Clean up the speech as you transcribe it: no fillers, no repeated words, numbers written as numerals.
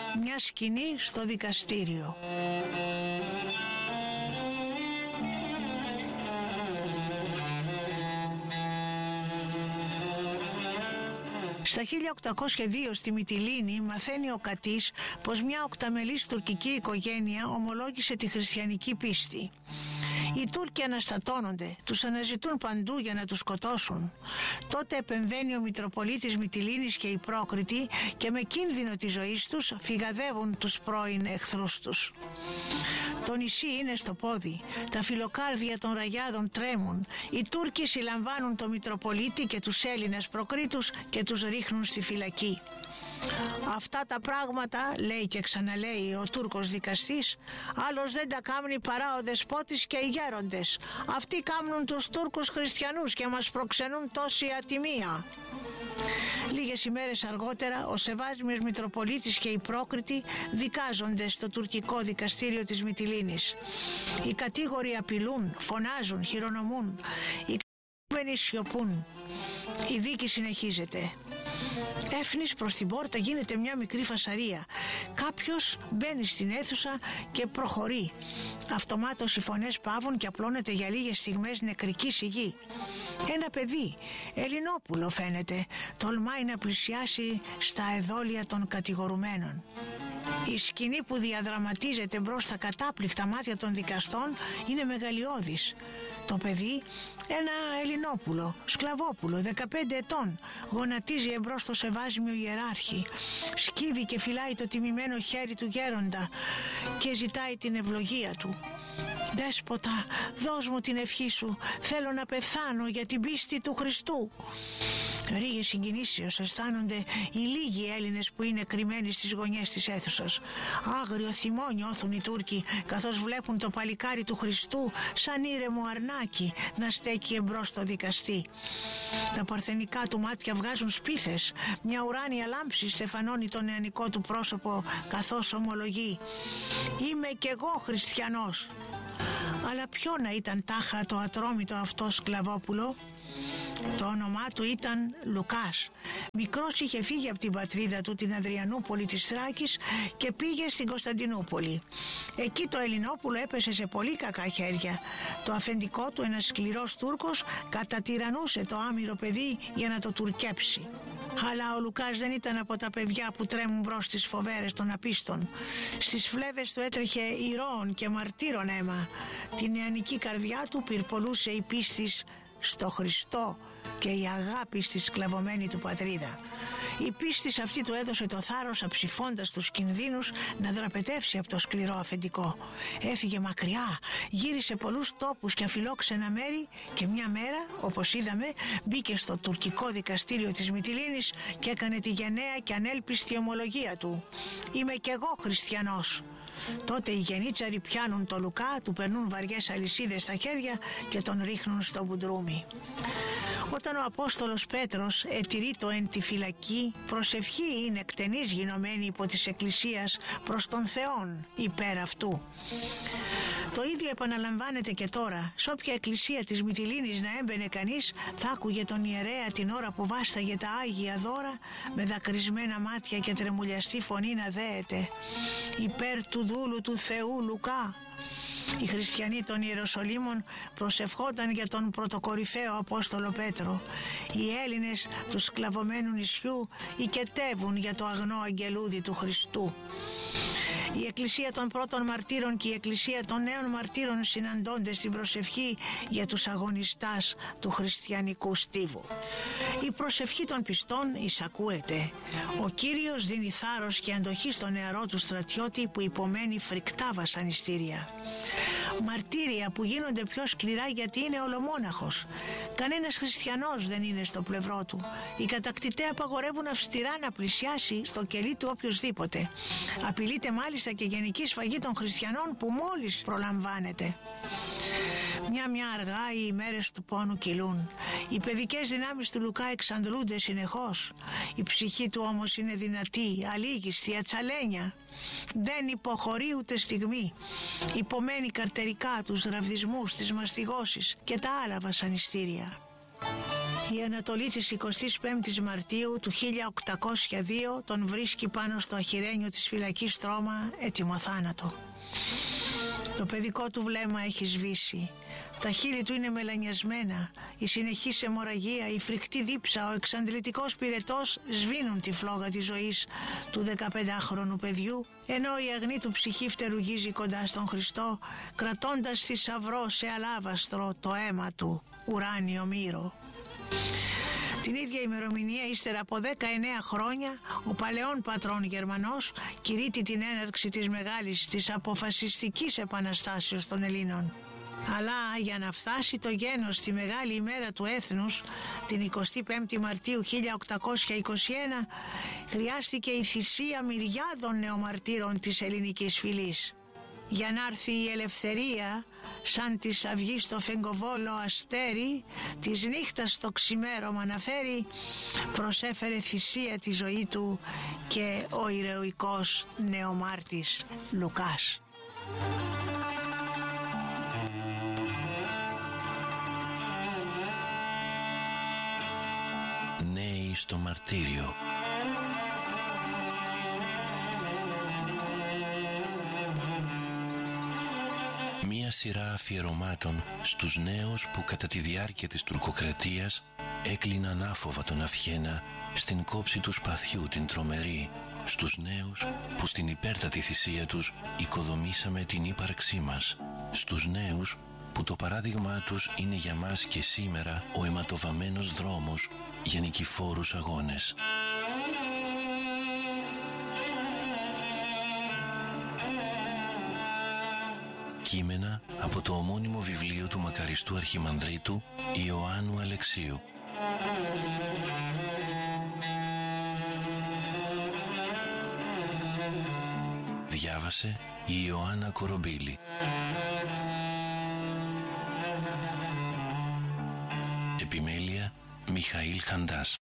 Μια σκηνή στο δικαστήριο. Στα 1802 στη Μυτιλήνη μαθαίνει ο Κατής πως μια οκταμελής τουρκική οικογένεια ομολόγησε τη χριστιανική πίστη. Οι Τούρκοι αναστατώνονται, τους αναζητούν παντού για να τους σκοτώσουν. Τότε επεμβαίνει ο Μητροπολίτης Μυτιλήνης και οι πρόκριτοι και με κίνδυνο της ζωής τους φυγαδεύουν τους πρώην εχθρούς τους. Το νησί είναι στο πόδι, τα φιλοκάρδια των ραγιάδων τρέμουν. Οι Τούρκοι συλλαμβάνουν το Μητροπολίτη και τους Έλληνες προκρίτους και τους ρίχνουν στη φυλακή. Αυτά τα πράγματα, λέει και ξαναλέει ο Τούρκος δικαστής, άλλος δεν τα κάμνει παρά ο δεσπότης και οι γέροντες. Αυτοί κάμνουν τους Τούρκους χριστιανούς και μας προξενούν τόση ατιμία. Λίγες ημέρες αργότερα ο Σεβάσμιος Μητροπολίτης και οι πρόκριτοι δικάζονται στο τουρκικό δικαστήριο της Μυτιλήνης. Οι κατήγοροι απειλούν, φωνάζουν, χειρονομούν. Οι κατηγορούμενοι σιωπούν. Η δίκη συνεχίζεται. Έφνης προς την πόρτα γίνεται μια μικρή φασαρία. Κάποιος μπαίνει στην αίθουσα και προχωρεί. Αυτομάτως οι φωνές παύουν και απλώνεται για λίγες στιγμές νεκρική σιγή. Ένα παιδί, Ελληνόπουλο φαίνεται, τολμάει να πλησιάσει στα εδόλια των κατηγορουμένων. Η σκηνή που διαδραματίζεται μπρος στα κατάπληκτα μάτια των δικαστών είναι μεγαλειώδης. Το παιδί, ένα Ελληνόπουλο, σκλαβόπουλο, 15 ετών, γονατίζει εμπρός στο Σεβάσμιο ιεράρχη. Σκύβει και φυλάει το τιμημένο χέρι του γέροντα και ζητάει την ευλογία του. «Δέσποτα, δώσ' μου την ευχή σου, θέλω να πεθάνω για την πίστη του Χριστού». Ρίγες συγκινήσεως αισθάνονται οι λίγοι Έλληνες που είναι κρυμμένοι στις γωνιές της αίθουσας. Άγριο θυμό νιώθουν οι Τούρκοι καθώς βλέπουν το παλικάρι του Χριστού σαν ήρεμο αρνάκι να στέκει εμπρός στο δικαστή. Τα παρθενικά του μάτια βγάζουν σπίθες, μια ουράνια λάμψη στεφανώνει το νεανικό του πρόσωπο καθώς ομολογεί «Είμαι κι εγώ χριστιανός». Αλλά ποιο να ήταν τάχα το ατρόμητο αυτό σκλαβόπουλο? Το όνομά του ήταν Λουκάς. Μικρός είχε φύγει από την πατρίδα του, την Αδριανούπολη της Θράκης, και πήγε στην Κωνσταντινούπολη. Εκεί το Ελληνόπουλο έπεσε σε πολύ κακά χέρια. Το αφεντικό του, ένας σκληρός Τούρκος, κατατυραννούσε το άμυρο παιδί για να το τουρκέψει. Αλλά ο Λουκάς δεν ήταν από τα παιδιά που τρέμουν μπρος στις φοβέρες των απίστων. Στις φλέβες του έτρεχε ηρώων και μαρτύρων αίμα. Τη νεανική καρδιά του πυρπολούσε η πίστης στο Χριστό και η αγάπη στη σκλαβωμένη του πατρίδα. Η πίστη αυτή του έδωσε το θάρρος, αψηφώντας τους κινδύνους, να δραπετεύσει από το σκληρό αφεντικό. Έφυγε μακριά, γύρισε πολλούς τόπους και αφιλόξενα μέρη και μια μέρα, όπως είδαμε, μπήκε στο τουρκικό δικαστήριο της Μυτιλήνης και έκανε τη γενναία και ανέλπιστη ομολογία του. «Είμαι κι εγώ χριστιανός». Τότε οι γενίτσαροι πιάνουν το Λουκά, του περνούν βαριές αλυσίδες στα χέρια και τον ρίχνουν στο μπουντρούμι. Όταν ο Απόστολος Πέτρος ετηρείτο εν τη φυλακή, προσευχή είναι εκτενής γινωμένη υπό της Εκκλησίας προς τον Θεόν υπέρ αυτού. Το ίδιο επαναλαμβάνεται και τώρα. Σ' όποια εκκλησία της Μυτιλήνης να έμπαινε κανείς, θα άκουγε τον ιερέα την ώρα που βάσταγε τα Άγια δώρα, με δακρυσμένα μάτια και τρεμουλιαστή φωνή να δέεται «Υπέρ του δούλου του Θεού Λουκά». Οι χριστιανοί των Ιεροσολύμων προσευχόταν για τον πρωτοκορυφαίο Απόστολο Πέτρο. Οι Έλληνες του σκλαβωμένου νησιού οικετεύουν για το αγνό αγγελούδι του Χριστού. Η Εκκλησία των πρώτων μαρτύρων και η Εκκλησία των νέων μαρτύρων συναντώνται στην προσευχή για τους αγωνιστάς του χριστιανικού στίβου. Η προσευχή των πιστών εισακούεται. Ο Κύριος δίνει θάρρος και αντοχή στον νεαρό του στρατιώτη που υπομένει φρικτά βασανιστήρια. Μαρτύρια που γίνονται πιο σκληρά γιατί είναι ολομόναχος. Κανένας χριστιανός δεν είναι στο πλευρό του. Οι κατακτητές απαγορεύουν αυστηρά να πλησιάσει στο κελί του οποιοσδήποτε. Απειλείται μάλιστα και γενική σφαγή των χριστιανών που μόλις προλαμβάνεται. Μια αργά οι ημέρες του πόνου κυλούν. Οι παιδικές δυνάμεις του Λουκά εξαντλούνται συνεχώς. Η ψυχή του όμως είναι δυνατή, αλήγιστη, ατσαλένια. Δεν υποχωρεί ούτε στιγμή. Υπομένει καρτερικά τους ραβδισμούς, τις μαστιγώσεις και τα άλλα βασανιστήρια. Η ανατολή της 25ης Μαρτίου του 1802 τον βρίσκει πάνω στο αχυρένιο της φυλακής Στρώμα έτοιμο θάνατο. Το παιδικό του βλέμμα έχει σβήσει. Τα χείλη του είναι μελανιασμένα. Η συνεχής αιμορραγία, η φρικτή δίψα, ο εξαντλητικός πυρετός σβήνουν τη φλόγα της ζωής του 15χρονου παιδιού, ενώ η αγνή του ψυχή φτερουγίζει κοντά στον Χριστό, κρατώντας θησαυρό σε αλάβαστρο το αίμα του, ουράνιο μύρο. Την ίδια ημερομηνία, ύστερα από 19 χρόνια, ο παλαιόν πατρόν Γερμανός κηρύττει την έναρξη της μεγάλης, της αποφασιστικής επαναστάσεως των Ελλήνων. Αλλά για να φτάσει το γένος στη μεγάλη ημέρα του έθνους, την 25η Μαρτίου 1821, χρειάστηκε η θυσία μυριάδων νεομαρτύρων της ελληνικής φυλής. Για να έρθει η ελευθερία, σαν της αυγής στο φεγγοβόλο αστέρι, της νύχτας στο ξημέρωμα να φέρει, προσέφερε θυσία τη ζωή του και ο ηρωικός νεομάρτης Λουκάς. Νέοι στο μαρτύριο. Μία σειρά αφιερωμάτων στους νέους που κατά τη διάρκεια της τουρκοκρατίας έκλειναν άφοβα τον Αυχένα στην κόψη του σπαθιού την τρομερή, στους νέους που στην υπέρτατη θυσία τους οικοδομήσαμε την ύπαρξή μας, στους νέους που το παράδειγμά τους είναι για μας και σήμερα ο αιματοβαμμένος δρόμος για νικηφόρους αγώνες. Κείμενα από το ομώνυμο βιβλίο του μακαριστού αρχιμανδρίτου Ιωάννου Αλεξίου. Διάβασε η Ιωάννα Κορομπίλη. Επιμέλεια Μιχαήλ Χαντάς.